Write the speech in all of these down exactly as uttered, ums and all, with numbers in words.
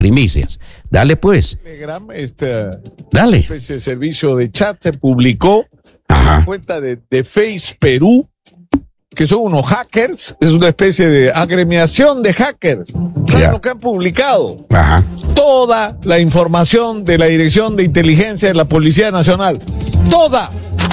primicias. Dale pues. Telegram, este, Dale. especie de servicio de chat, se publicó Ajá. en la cuenta de, de Face Perú, que son unos hackers, es una especie de agremiación de hackers. ¿Saben Ya. lo que han publicado? Ajá. Toda la información de la Dirección de Inteligencia de la Policía Nacional. Toda.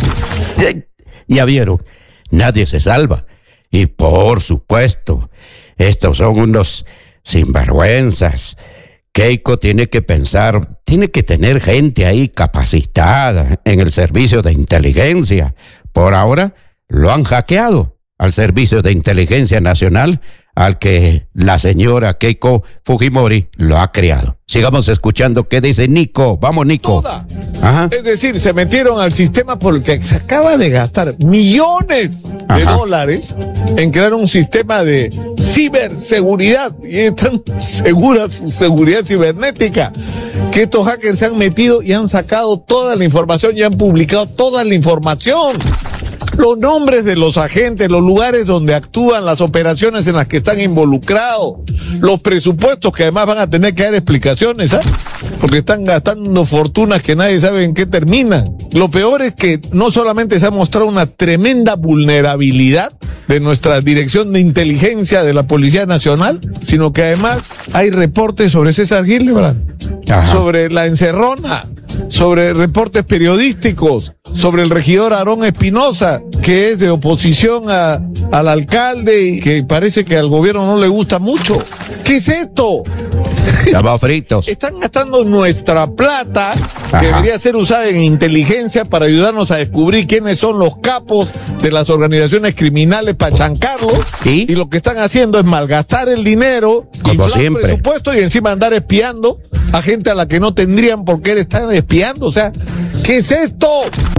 Ya vieron, nadie se salva. Y por supuesto, estos son unos sinvergüenzas. Keiko tiene que pensar, tiene que tener gente ahí capacitada en el servicio de inteligencia. Por ahora lo han hackeado al servicio de inteligencia nacional al que la señora Keiko Fujimori lo ha creado. Sigamos escuchando qué dice Nico. Vamos, Nico. Toda. Ajá. Es decir, se metieron al sistema por el que se acaba de gastar millones de Ajá. dólares en crear un sistema de ciberseguridad. Y es tan segura su seguridad cibernética que estos hackers se han metido y han sacado toda la información y han publicado toda la información. Los nombres de los agentes, los lugares donde actúan, las operaciones en las que están involucrados, los presupuestos que además van a tener que dar explicaciones, ¿ah? Porque están gastando fortunas que nadie sabe en qué terminan. Lo peor es que no solamente se ha mostrado una tremenda vulnerabilidad de nuestra Dirección de Inteligencia de la Policía Nacional, sino que además hay reportes sobre César Gillibrand, Ajá. sobre la encerrona, sobre reportes periodísticos, sobre el regidor Aarón Espinosa, que es de oposición a, al alcalde y que parece que al gobierno no le gusta mucho. ¿Qué es esto? Estamos fritos. Están gastando nuestra plata, que Ajá. debería ser usada en inteligencia para ayudarnos a descubrir quiénes son los capos de las organizaciones criminales para chancarlos. ¿Y? Y lo que están haciendo es malgastar el dinero, Como inflar siempre. presupuesto y encima andar espiando a gente a la que no tendrían por qué estar espiando. O sea, ¿qué es esto?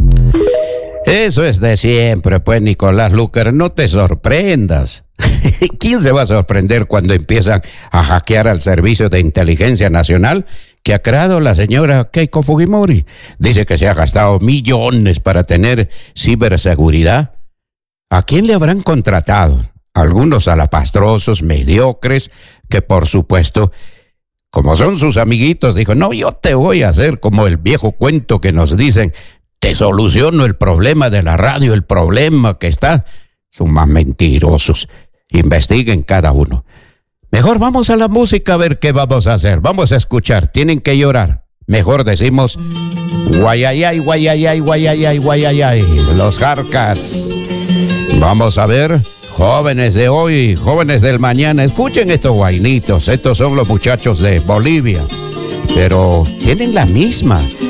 Eso es de siempre, pues, Nicolás Lucar, no te sorprendas. ¿Quién se va a sorprender cuando empiezan a hackear al Servicio de Inteligencia Nacional que ha creado la señora Keiko Fujimori? Dice que se ha gastado millones para tener ciberseguridad. ¿A quién le habrán contratado? Algunos alapastrosos, mediocres, que por supuesto, como son sus amiguitos, dijo, no, yo te voy a hacer como el viejo cuento que nos dicen, te soluciono el problema de la radio, el problema que está. Son más mentirosos. Investiguen cada uno. Mejor vamos a la música a ver qué vamos a hacer. Vamos a escuchar. Tienen que llorar. Mejor decimos guayayay, guayayay, guayayay, guayayay. Los Jarcas. Vamos a ver. Jóvenes de hoy, jóvenes del mañana. Escuchen estos guainitos. Estos son los muchachos de Bolivia. Pero tienen la misma